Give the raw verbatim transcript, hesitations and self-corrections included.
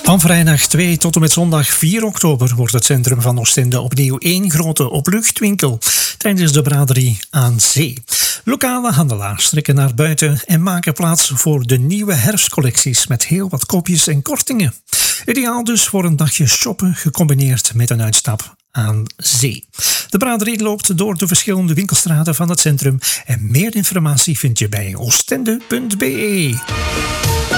Van vrijdag twee tot en met zondag vier oktober wordt het centrum van Oostende opnieuw één grote openluchtwinkel tijdens de braderie aan zee. Lokale handelaars trekken naar buiten en maken plaats voor de nieuwe herfstcollecties met heel wat kopjes en kortingen. Ideaal dus voor een dagje shoppen gecombineerd met een uitstap aan zee. De braderie loopt door de verschillende winkelstraten van het centrum en meer informatie vind je bij oostende punt be.